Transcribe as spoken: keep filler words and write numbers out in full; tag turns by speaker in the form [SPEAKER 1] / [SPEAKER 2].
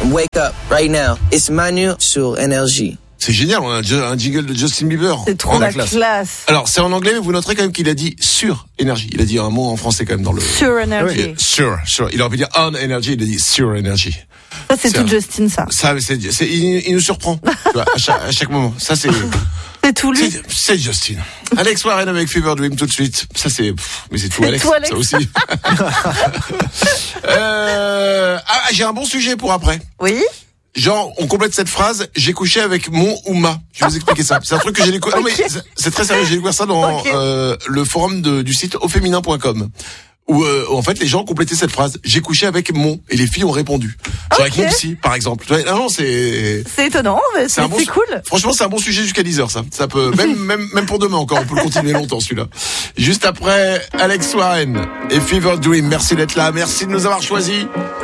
[SPEAKER 1] wake up right now. It's Manu sur Énergie.
[SPEAKER 2] C'est génial, on a un jingle de Justin Bieber.
[SPEAKER 3] C'est trop la classe. classe.
[SPEAKER 2] Alors, c'est en anglais, mais vous noterez quand même qu'il a dit sur énergie. Il a dit un mot en français quand même dans le...
[SPEAKER 3] Sur énergie.
[SPEAKER 2] Oui. Sur, sur. Il aurait pu dire on énergie, il a dit sur énergie.
[SPEAKER 3] Ça, c'est, c'est tout un... Justin, ça.
[SPEAKER 2] Ça, c'est, c'est, il, il nous surprend, tu vois, à chaque, à chaque moment. Ça, c'est...
[SPEAKER 3] C'est tout lui.
[SPEAKER 2] C'est, c'est Justin. Alex Warren avec Fever Dream tout de suite. Ça, c'est, pff, mais c'est tout,
[SPEAKER 3] c'est
[SPEAKER 2] Alex.
[SPEAKER 3] Tout, Alex.
[SPEAKER 2] Ça aussi. euh, ah, j'ai un bon sujet pour après.
[SPEAKER 3] Oui.
[SPEAKER 2] Genre, on complète cette phrase, j'ai couché avec mon ou ma. Je vais vous expliquer ça. C'est un truc que j'ai découvert. Okay. Non, mais c'est, c'est très sérieux. J'ai découvert ça dans okay. euh, le forum de, du site au féminin point com. Où, euh, en fait, les gens complétaient cette phrase. J'ai couché avec mon. Et les filles ont répondu. Genre okay. avec mon psy, par exemple. Non, non, c'est...
[SPEAKER 3] C'est étonnant, mais c'est, c'est, bon, c'est cool.
[SPEAKER 2] Franchement, c'est un bon sujet jusqu'à dix heures, ça. Ça peut, même, même, même pour demain encore, on peut le continuer longtemps, celui-là. Juste après, Alex Warren et Fever Dream. Merci d'être là. Merci de nous avoir choisis.